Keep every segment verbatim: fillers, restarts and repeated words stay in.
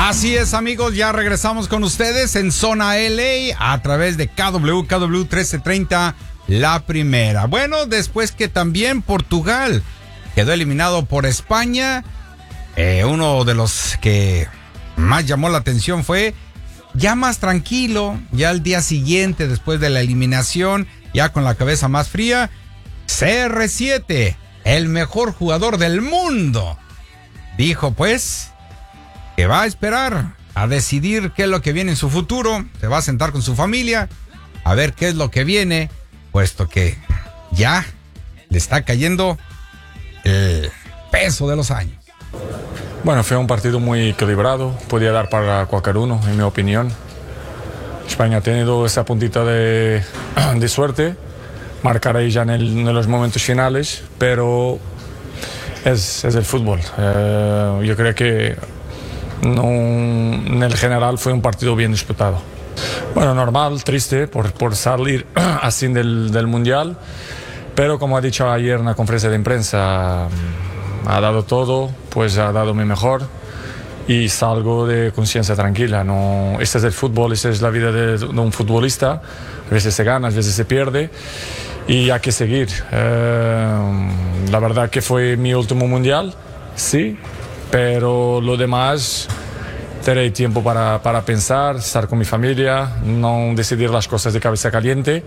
Así es, amigos, ya regresamos con ustedes en Zona L A a través de K W K W trece treinta, la primera. Bueno, después que también Portugal quedó eliminado por España, eh, uno de los que más llamó la atención fue ya más tranquilo, ya al día siguiente, después de la eliminación, ya con la cabeza más fría, C R siete, el mejor jugador del mundo, dijo pues que va a esperar a decidir qué es lo que viene en su futuro, se va a sentar con su familia a ver qué es lo que viene, puesto que ya le está cayendo el peso de los años. Bueno, fue un partido muy equilibrado, podía dar para cualquier uno, en mi opinión. España ha tenido esa puntita de, de suerte, marcar ahí ya en, el, en los momentos finales, pero es, es el fútbol. Eh, yo creo que no, en el general fue un partido bien disputado. Bueno, normal, triste por, por salir así del, del Mundial, pero como ha dicho ayer en la conferencia de prensa, ha dado todo, pues ha dado mi mejor y salgo de conciencia tranquila. No, este es el fútbol, esta es la vida de, de un futbolista. A veces se gana, a veces se pierde y hay que seguir. Eh, la verdad que fue mi último mundial, sí, pero lo demás tendré tiempo para, para pensar, estar con mi familia, no decidir las cosas de cabeza caliente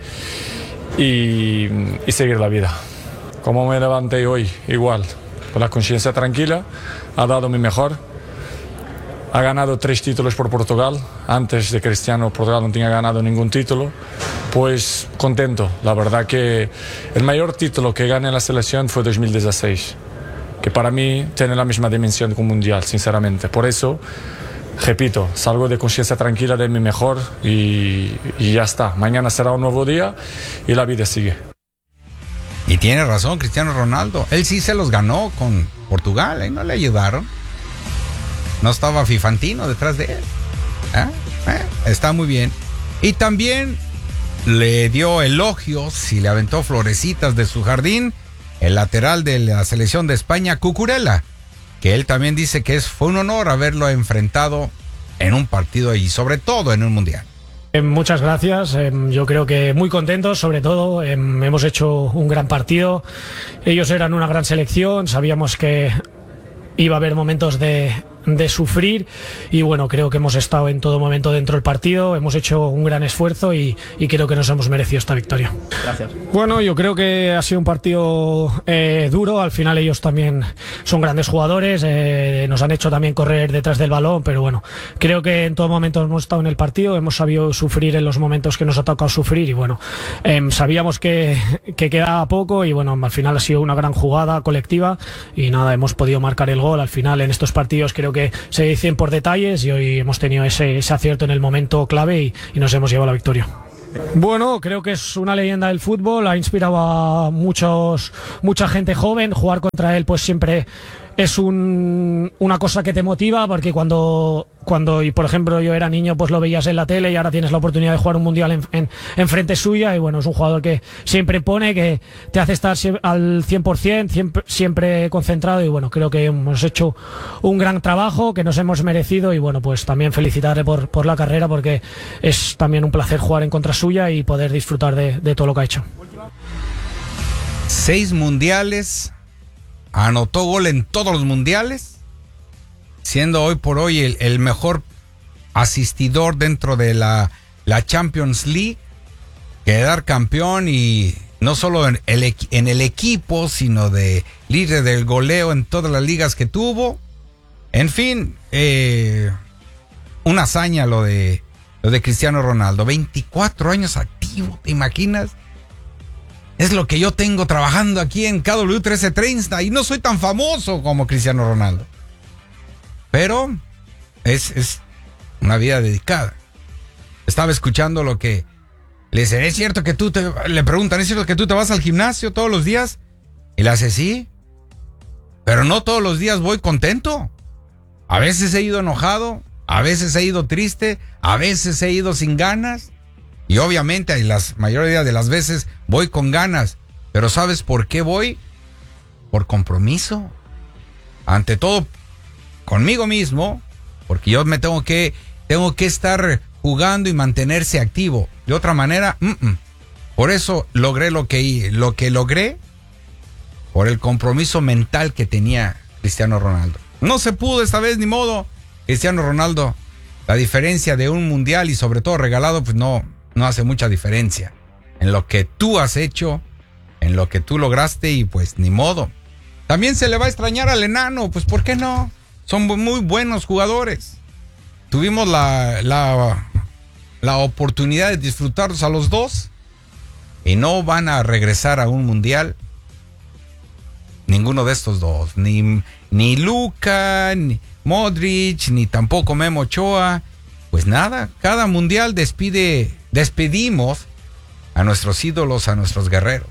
y, y seguir la vida. Como me levanté hoy, igual, con la conciencia tranquila, ha dado mi mejor, ha ganado tres títulos por Portugal, antes de Cristiano Portugal no tenía ganado ningún título, pues contento. La verdad que el mayor título que gané en la selección fue dos mil dieciséis, que para mí tiene la misma dimensión que un mundial, sinceramente. Por eso, repito, salgo de conciencia tranquila de mi mejor y, y ya está. Mañana será un nuevo día y la vida sigue. Y tiene razón Cristiano Ronaldo, él sí se los ganó con Portugal, ¿eh? No le ayudaron. No estaba Fifantino detrás de él. ¿Eh? ¿Eh? Está muy bien. Y también le dio elogios y le aventó florecitas de su jardín el lateral de la selección de España, Cucurella, que él también dice que es, fue un honor haberlo enfrentado en un partido y sobre todo en un mundial. Eh, muchas gracias, eh, yo creo que muy contentos, sobre todo, eh, hemos hecho un gran partido, ellos eran una gran selección, sabíamos que iba a haber momentos de, de sufrir y bueno, creo que hemos estado en todo momento dentro del partido, hemos hecho un gran esfuerzo y, y creo que nos hemos merecido esta victoria. Gracias. Bueno, yo creo que ha sido un partido eh, duro, al final ellos también son grandes jugadores, eh, nos han hecho también correr detrás del balón, pero bueno, creo que en todo momento hemos estado en el partido, hemos sabido sufrir en los momentos que nos ha tocado sufrir y bueno, eh, sabíamos que, que quedaba poco y bueno, al final ha sido una gran jugada colectiva y nada, hemos podido marcar el gol. Al final en estos partidos creo que se dicen por detalles y hoy hemos tenido ese, ese acierto en el momento clave y, y nos hemos llevado la victoria. Bueno, creo que es una leyenda del fútbol, ha inspirado a muchos, mucha gente joven, jugar contra él pues siempre es un, una cosa que te motiva porque cuando, cuando, y por ejemplo yo era niño pues lo veías en la tele y ahora tienes la oportunidad de jugar un mundial en, en, en frente suya y bueno, es un jugador que siempre pone, que te hace estar al cien por ciento, siempre, siempre concentrado y bueno, creo que hemos hecho un gran trabajo que nos hemos merecido y bueno, pues también felicitarle por, por la carrera porque es también un placer jugar en contra suya y poder disfrutar de, de todo lo que ha hecho. Seis mundiales, anotó gol en todos los mundiales, siendo hoy por hoy el, el mejor asistidor dentro de la, la Champions League, quedar campeón y no solo en el, en el equipo, sino de líder del goleo en todas las ligas que tuvo. En fin, eh, una hazaña lo de, lo de Cristiano Ronaldo, veinticuatro años activo, ¿te imaginas? Es lo que yo tengo trabajando aquí en K W trece treinta y no soy tan famoso como Cristiano Ronaldo. Pero es, es una vida dedicada. Estaba escuchando lo que le dice, ¿es cierto que tú te, le preguntan, ¿es cierto que tú te vas al gimnasio todos los días? Y le hace, sí, pero no todos los días voy contento. A veces he ido enojado, a veces he ido triste, a veces he ido sin ganas. Y obviamente, y la mayoría de las veces voy con ganas. Pero ¿sabes por qué voy? Por compromiso. Ante todo, conmigo mismo, porque yo me tengo que, tengo que estar jugando y mantenerse activo. De otra manera, mm-mm. Por eso logré lo que, lo que logré, por el compromiso mental que tenía Cristiano Ronaldo. No se pudo esta vez, ni modo. Cristiano Ronaldo, la diferencia de un mundial y sobre todo regalado, pues no, no hace mucha diferencia en lo que tú has hecho, en lo que tú lograste y pues ni modo. También se le va a extrañar al enano, pues ¿por qué no? Son muy buenos jugadores. Tuvimos la, la, la oportunidad de disfrutarlos a los dos y no van a regresar a un mundial ninguno de estos dos, ni, ni Luka, ni Modric, ni tampoco Memo Ochoa. Pues nada, cada mundial despide, despedimos a nuestros ídolos, a nuestros guerreros.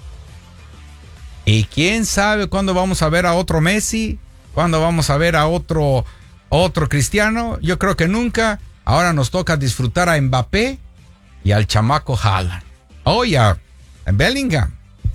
Y quién sabe cuándo vamos a ver a otro Messi, cuándo vamos a ver a otro, otro Cristiano. Yo creo que nunca. Ahora nos toca disfrutar a Mbappé y al chamaco Haaland. Oh, ya, Bellingham.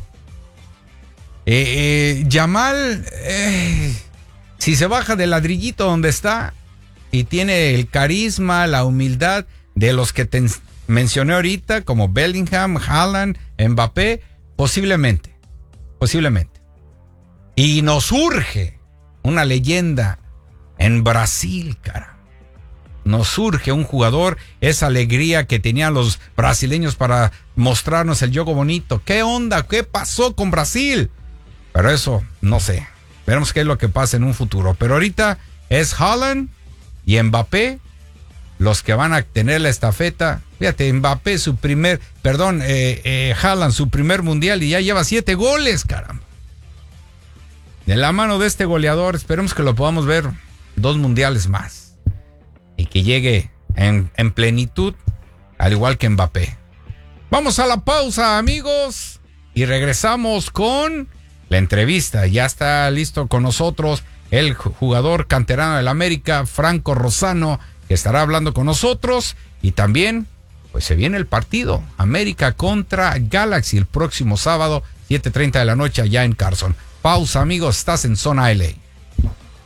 Eh, eh, Yamal, eh, si se baja del ladrillito donde está y tiene el carisma, la humildad de los que te mencioné ahorita, como Bellingham, Haaland, Mbappé, posiblemente, posiblemente. Y nos surge una leyenda en Brasil, cara. Nos surge un jugador, esa alegría que tenían los brasileños para mostrarnos el juego bonito. ¿Qué onda? ¿Qué pasó con Brasil? Pero eso, no sé. Veremos qué es lo que pasa en un futuro. Pero ahorita es Haaland y Mbappé los que van a tener la estafeta. Fíjate, Mbappé su primer, perdón, eh, eh, Haaland su primer mundial y ya lleva siete goles, caramba. De la mano de este goleador, esperemos que lo podamos ver dos mundiales más. Y que llegue en, en plenitud, al igual que Mbappé. Vamos a la pausa, amigos, y regresamos con la entrevista. Ya está listo con nosotros el jugador canterano del América, Franco Rozzano, que estará hablando con nosotros. Y también, pues se viene el partido América contra Galaxy el próximo sábado, siete treinta de la noche allá en Carson. Pausa, amigos, estás en Zona L A.